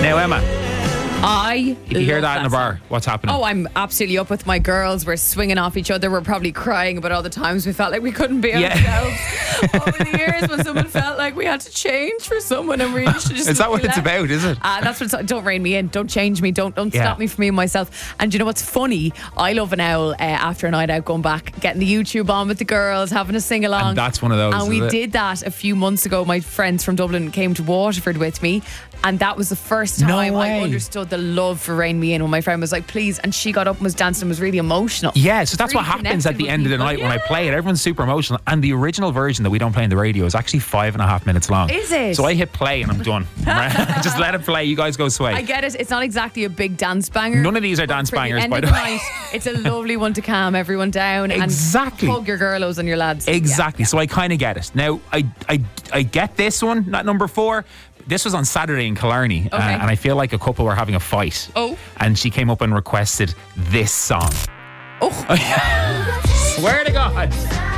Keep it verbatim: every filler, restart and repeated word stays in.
Now, Emma, I if you hear love that in a bar, song. what's happening? Oh, I'm absolutely up with my girls. We're swinging off each other. We're probably crying about all the times we felt like we couldn't be Yeah. ourselves over the years when someone felt like we had to change for someone and we should just Is that what it's left. about, is it? Uh, that's what it's, don't rein me in. Don't change me. Don't don't Yeah. stop me from being myself. And you know what's funny? I love an owl uh, after a night out, going back, getting the YouTube on with the girls, having a sing along. And that's one of those, And we is it? did that a few months ago. My friends from Dublin came to Waterford with me. And that was the first No time I way. understood the love for Rain Me In when my friend was like, please. And she got up and was dancing and was really emotional. Yeah, so that's what Really happens at connected the with end of the people. night when I Yeah. play it. Everyone's super emotional. And the original version that we don't play on the radio is actually five and a half minutes long. Is it? So I hit play and I'm done. Right? Just let it play. You guys go sway. I get it. It's not exactly a big dance banger. None of these are but dance for the bangers, end by of the the way. night, it's a lovely one to calm everyone down. Exactly. And hug your girlos and your lads. Exactly. So I kind of get it. Now, I, I I get this one, not number four. This was on Saturday in Killarney. uh, Okay. and I feel like a couple were having a fight. Oh. And she came up and requested this song. Oh. Swear to God.